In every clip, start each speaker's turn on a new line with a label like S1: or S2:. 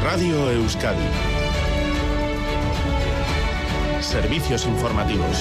S1: Radio Euskadi. Servicios informativos.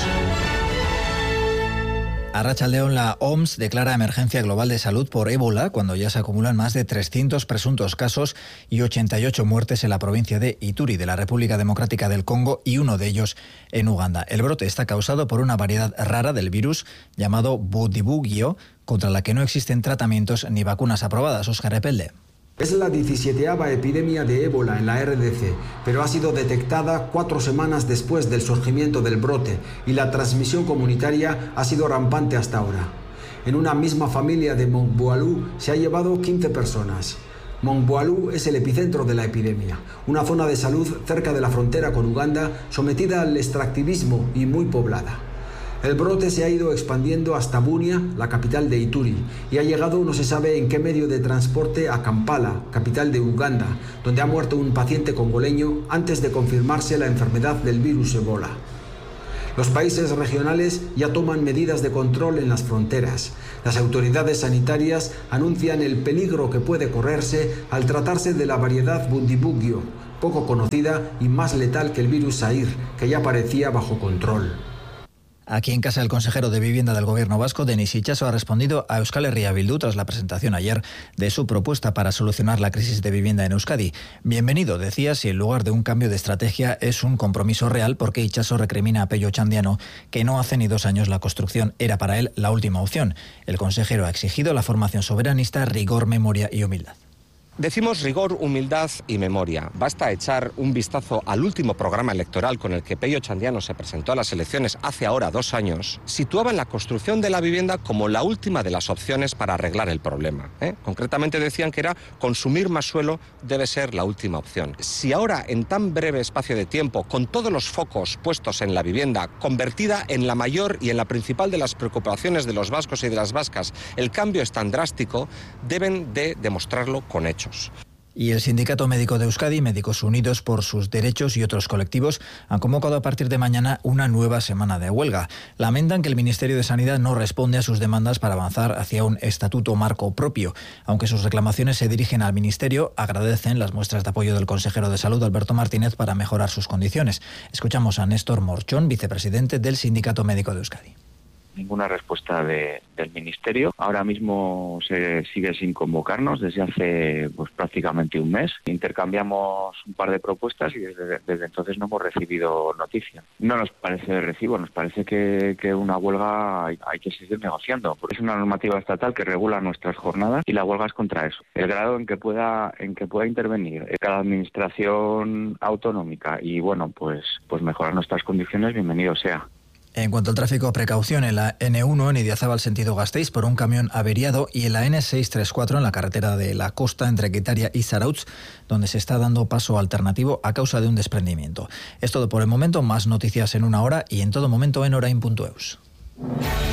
S2: Arratsaldeon, la OMS declara emergencia global de salud por ébola cuando ya se acumulan más de 300 presuntos casos y 88 muertes en la provincia de Ituri, de la República Democrática del Congo, y uno de ellos en Uganda. El brote está causado por una variedad rara del virus llamado Bundibugyo, contra la que no existen tratamientos ni vacunas aprobadas. Óscar Epelde.
S3: Es la 17ª epidemia de ébola en la RDC, pero ha sido detectada 4 semanas después del surgimiento del brote y la transmisión comunitaria ha sido rampante hasta ahora. En una misma familia de Mongbualú se ha llevado 15 personas. Mongbualú es el epicentro de la epidemia, una zona de salud cerca de la frontera con Uganda, sometida al extractivismo y muy poblada. El brote se ha ido expandiendo hasta Bunia, la capital de Ituri, y ha llegado no se sabe en qué medio de transporte a Kampala, capital de Uganda, donde ha muerto un paciente congoleño antes de confirmarse la enfermedad del virus ébola. Los países regionales ya toman medidas de control en las fronteras. Las autoridades sanitarias anuncian el peligro que puede correrse al tratarse de la variedad Bundibugyo, poco conocida y más letal que el virus Zaire, que ya parecía bajo control.
S2: Aquí en casa, el consejero de Vivienda del Gobierno vasco, Denis Itxaso, ha respondido a Euskal Herria Bildu tras la presentación ayer de su propuesta para solucionar la crisis de vivienda en Euskadi. Bienvenido, decía, si en lugar de un cambio de estrategia es un compromiso real, porque Itxaso recrimina a Pello Otxandiano que no hace ni 2 años la construcción era para él la última opción. El consejero ha exigido la formación soberanista, rigor, memoria y humildad.
S4: Decimos rigor, humildad y memoria. Basta echar un vistazo al último programa electoral con el que Pello Otxandiano se presentó a las elecciones hace ahora 2 años. Situaban la construcción de la vivienda como la última de las opciones para arreglar el problema. Concretamente decían que era consumir más suelo debe ser la última opción. Si ahora, en tan breve espacio de tiempo, con todos los focos puestos en la vivienda, convertida en la mayor y en la principal de las preocupaciones de los vascos y de las vascas, el cambio es tan drástico, deben de demostrarlo con hechos.
S2: Y el Sindicato Médico de Euskadi, Médicos Unidos por sus Derechos y otros colectivos han convocado a partir de mañana una nueva semana de huelga. Lamentan que el Ministerio de Sanidad no responde a sus demandas para avanzar hacia un estatuto marco propio. Aunque sus reclamaciones se dirigen al Ministerio, agradecen las muestras de apoyo del consejero de Salud, Alberto Martínez, para mejorar sus condiciones. Escuchamos a Néstor Morchón, vicepresidente del Sindicato Médico de Euskadi.
S5: Ninguna respuesta del Ministerio. Ahora mismo se sigue sin convocarnos desde hace prácticamente un mes. Intercambiamos un par de propuestas y desde entonces no hemos recibido noticia. No nos parece de recibo, nos parece que una huelga hay que seguir negociando. Porque es una normativa estatal que regula nuestras jornadas y la huelga es contra eso. El grado en que pueda intervenir cada administración autonómica y pues mejorar nuestras condiciones, bienvenido sea.
S2: En cuanto al tráfico, precaución en la N1 en Idiazábal sentido Gasteiz por un camión averiado y en la N634 en la carretera de la costa entre Getaria y Zarautz, donde se está dando paso alternativo a causa de un desprendimiento. Es todo por el momento, más noticias en 1 hora y en todo momento en orain.eus.